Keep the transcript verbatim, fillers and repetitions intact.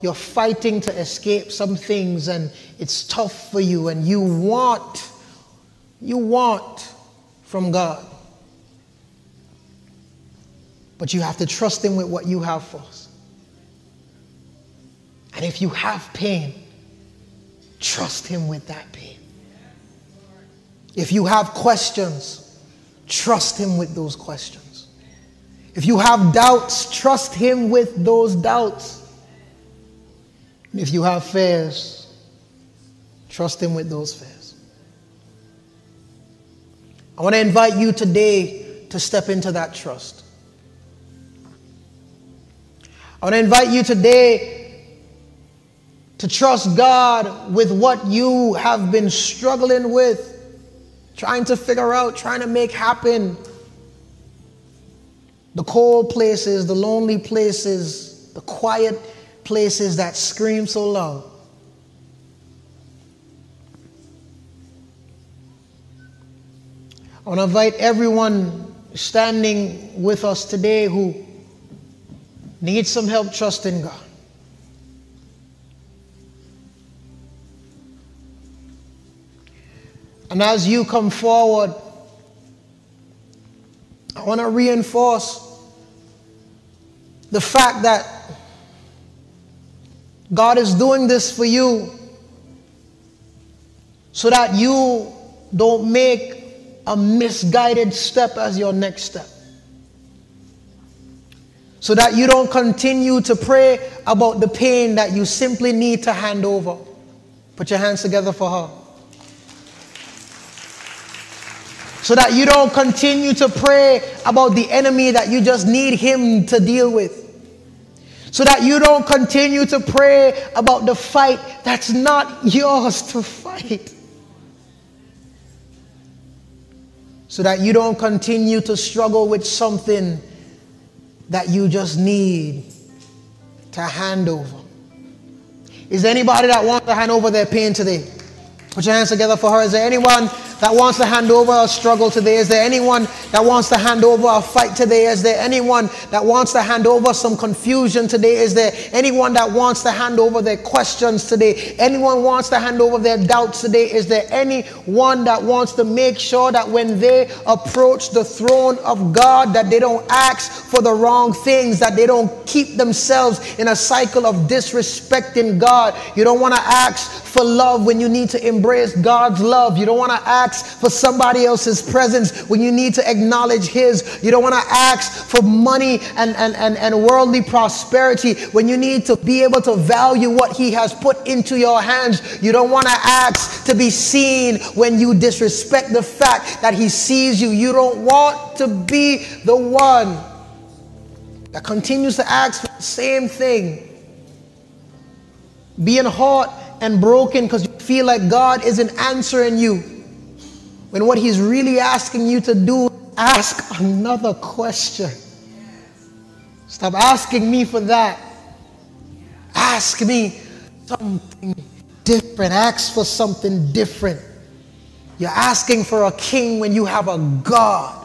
You're fighting to escape some things and it's tough for you and you want, you want from God. But you have to trust Him with what you have for us. And if you have pain, trust Him with that pain. If you have questions, trust Him with those questions. If you have doubts, trust Him with those doubts. And if you have fears, trust Him with those fears. I want to invite you today to step into that trust. I want to invite you today to trust God with what you have been struggling with, trying to figure out, trying to make happen. The cold places, the lonely places, the quiet places that scream so loud. I want to invite everyone standing with us today who needs some help trusting God. And as you come forward, I want to reinforce the fact that God is doing this for you so that you don't make a misguided step as your next step. So that you don't continue to pray about the pain that you simply need to hand over. Put your hands together for her. So that you don't continue to pray about the enemy that you just need Him to deal with. So that you don't continue to pray about the fight that's not yours to fight. So that you don't continue to struggle with something that you just need to hand over. Is there anybody that wants to hand over their pain today? Put your hands together for her. Is there anyone that wants to hand over a struggle today? Is there anyone that wants to hand over a fight today? Is there anyone that wants to hand over some confusion today? Is there anyone that wants to hand over their questions today? Anyone wants to hand over their doubts today? Is there anyone that wants to make sure that when they approach the throne of God that they don't ask for the wrong things, that they don't keep themselves in a cycle of disrespecting God? You don't want to ask for love when you need to embrace God's love. You don't want to ask for somebody else's presence when you need to acknowledge His. You don't want to ask for money and, and, and, and worldly prosperity when you need to be able to value what He has put into your hands. You don't want to ask to be seen when you disrespect the fact that He sees you. You don't want to be the one that continues to ask for the same thing. Being hurt and broken because you feel like God isn't answering you, when what He's really asking you to do is ask another question. Stop asking me for that. Ask me something different. Ask for something different. You're asking for a king when you have a God.